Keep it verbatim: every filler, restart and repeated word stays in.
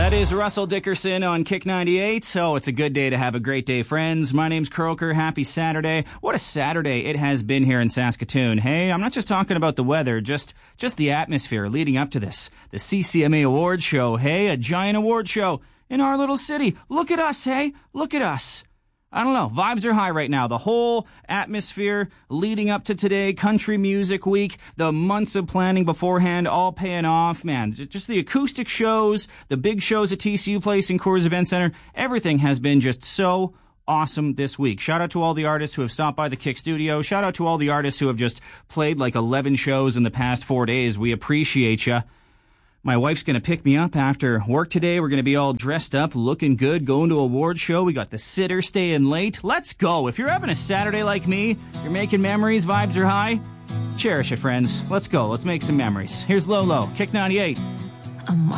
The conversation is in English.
That is Russell Dickerson on Kick ninety-eight. Oh, it's a good day to have a great day, friends. My name's Croker. Happy Saturday. What a Saturday it has been here in Saskatoon. Hey, I'm not just talking about the weather, just just the atmosphere leading up to this. The C C M A Award Show. Hey, a giant award show in our little city. Look at us, hey? Look at us. I don't know. Vibes are high right now. The whole atmosphere leading up to today, Country Music Week, the months of planning beforehand, all paying off. Man, just the acoustic shows, the big shows at T C U Place and Coors Event Center, everything has been just so awesome this week. Shout out to all the artists who have stopped by the Kick Studio. Shout out to all the artists who have just played like eleven shows in the past four days. We appreciate you. My wife's going to pick me up after work today. We're going to be all dressed up, looking good, going to a award show. We got the sitter staying late. Let's go. If you're having a Saturday like me, you're making memories, vibes are high, cherish it, friends. Let's go. Let's make some memories. Here's Lolo, Kick ninety-eight.